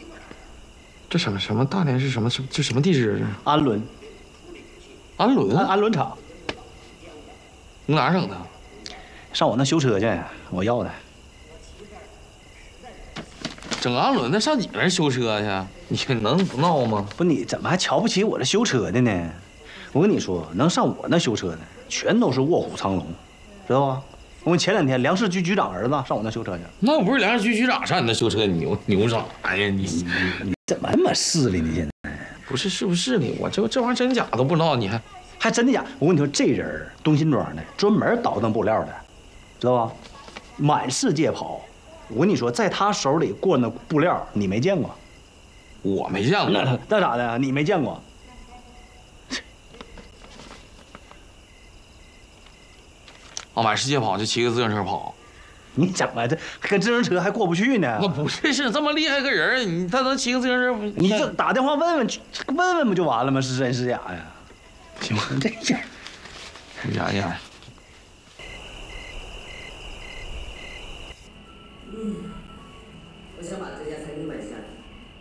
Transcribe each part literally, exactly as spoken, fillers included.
这什么什么大连是什么什么这什么地址？ 安伦， 安伦， 安安伦厂。 你哪整的？ 上我那修车去，我要的。 整安伦的上你那儿修车去？你能不闹吗？ 不，你怎么还瞧不起我这修车的呢？我跟你说，能上我那修车的，全都是卧虎藏龙，知道吧？我前两天粮食局局长儿子上我那修车去。 那我不是粮食局局长上你那修车，你牛牛啥呀？你你怎么那么势利呢？现在不是是不是你？我这这玩意儿真假都不知道，你还还真的假？我跟你说，这人东新庄的，专门倒腾布料的，知道吧？满世界跑。我跟你说，在他手里过那布料，你没见过。 我没见过。 那那咋的？你没见过？ 啊，满世界跑就骑个自行车跑。 你怎么这跟自行车还过不去呢？ 我不是是这么厉害个人，你他能骑个自行车？ 你就打电话问问问问不就完了吗？是真是假呀？行吧，这这， 你讲讲。 嗯，我想把这家餐厅买下来。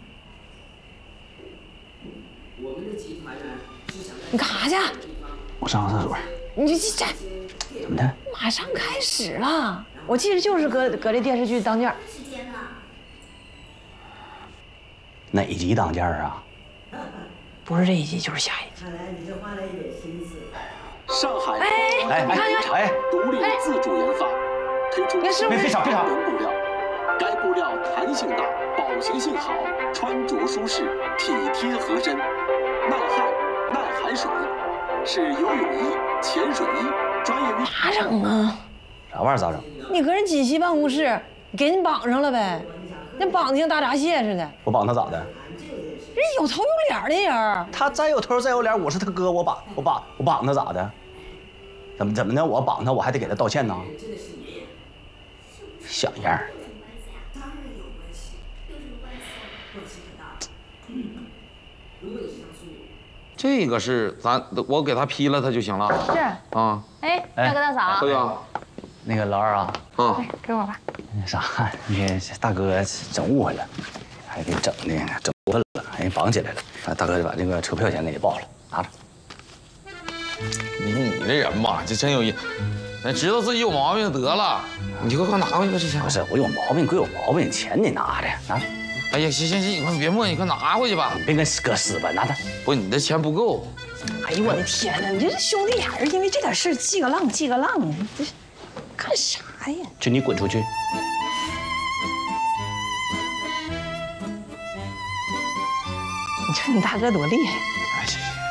我们的集团呢是想你干啥去？ 我上个厕所。 你这这怎么的？ 马上开始了，我记得就是搁搁这电视剧当间儿。 哪一集当间儿啊？ 不是这一集就是下一集。 看来你是花了一点心思。 上海哎， 哎你看看， 哎， 独立自主研发，推出那是不是？ 别吵别吵！ 布料，该布料弹性大，保鞋性好，穿着舒适，体贴合身，耐汗耐含水，是游泳衣、潜水衣、专业衣。 咋整啊？ 啥玩意儿咋整？ 你搁人锦溪办公室，给你绑上了呗，那绑的像大闸蟹似的。 我绑他咋的？ 人有头有脸的人， 他再有头再有脸，我是他哥，我绑我绑我绑他咋的？怎么怎么的？我绑他，我还得给他道歉呢？像样儿。 当然有关系，有什么关系啊？关系可大。如果你是当初我， 这个是咱我给他批了他就行了。 是啊。 哎，大哥大嫂， 对呀。 那个老二啊， 啊， 给我吧。 那啥，那个大哥整误会了，还给整的整过分了，还给绑起来了。大哥把这个车票钱给你报了，拿着。 你你这人吧，这真有意，那知道自己有毛病就得了，你就快快拿回去吧，这钱。 不是我有毛病归有毛病，钱得拿着，拿着。 哎呀，行行行，你快别磨，你快拿回去吧。 别跟哥撕吧，拿着。 不，你的钱不够。 哎呦我的天哪！你这兄弟俩人因为这点事记个浪记个浪，你这是干啥呀？ 就你滚出去！ 你瞅你大哥多厉害！ 哎，行行。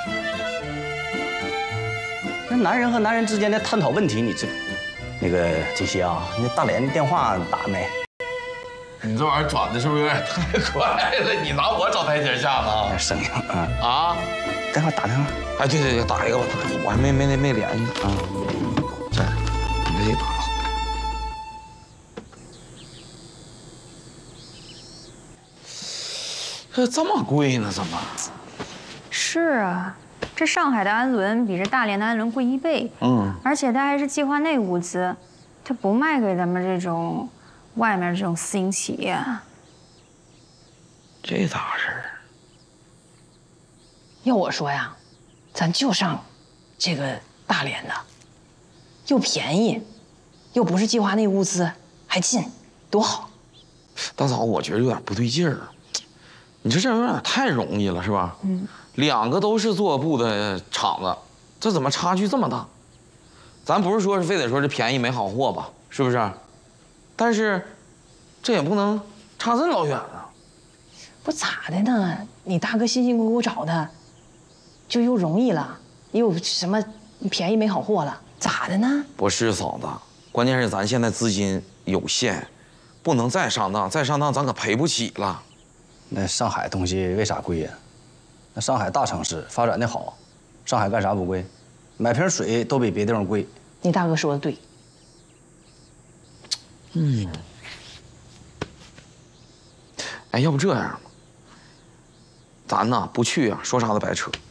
那男人和男人之间的探讨问题，你这，那个锦溪啊，那大连的电话打没？ 你这玩意儿转的是不是有点太快了？你拿我找台阶下呢？ 声音啊啊！ 待会儿打电话。 哎，对对对，打一个吧，打一个，我还没没没没联系啊。这样，你这打了。这这么贵呢？怎么？ 是啊，这上海的安伦比这大连的安伦贵一倍。 嗯， 而且它还是计划内物资，它不卖给咱们这种外面这种私营企业。 这咋回事？ 要我说呀，咱就上这个大连的，又便宜，又不是计划内物资，还近，多好。 大嫂，我觉得有点不对劲儿。你这这有点太容易了，是吧？嗯。两个都是做布的厂子，这怎么差距这么大？咱不是说是非得说是便宜没好货吧，是不是？但是，这也不能差这老远啊。 不咋的呢？你大哥辛辛苦苦找的，就又容易了，又什么便宜没好货了，咋的呢？ 不是嫂子，关键是咱现在资金有限，不能再上当，再上当咱可赔不起了。 那上海东西为啥贵呀？那上海大城市发展的好，上海干啥不贵？买瓶水都比别地方贵。 你大哥说的对。 嗯。哎，要不这样吧，咱呐不去啊，说啥都白扯。